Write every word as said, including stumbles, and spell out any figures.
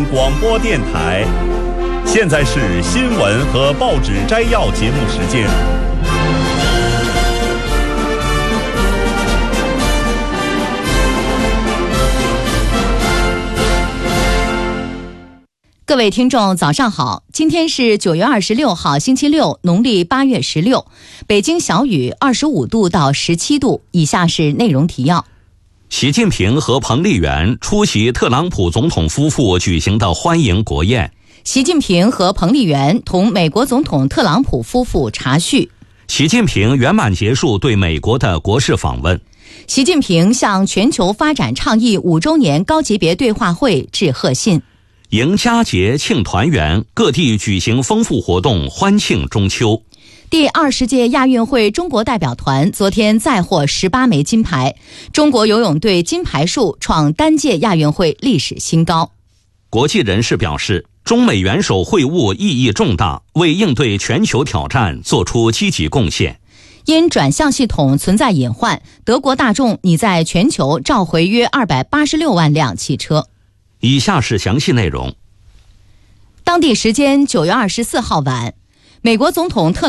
广播电台。现在是新闻和报纸摘要节目时间。 各位听众早上好，今天是九月二十六号星期六，农历八月十六，北京小雨二十五度到十七度。以下是内容提要。 习近平和彭丽媛出席特朗普总统夫妇举行的欢迎国宴。 习近平和彭丽媛同美国总统特朗普夫妇茶叙。 习近平圆满结束对美国的国事访问。 习近平向全球发展倡议五周年高级别对话会致贺信。 迎佳节庆团圆，各地举行丰富活动，欢庆中秋。 第二十届亚运会中国代表团昨天再获十八枚金牌，中国游泳队金牌数创单届亚运会历史新高。 国际人士表示，中美元首会晤意义重大，为应对全球挑战做出积极贡献。 因转向系统存在隐患，德国大众拟在全球召回约二百八十六万辆汽车。 以下是详细内容。 当地时间九月二十四号晚，美国总统特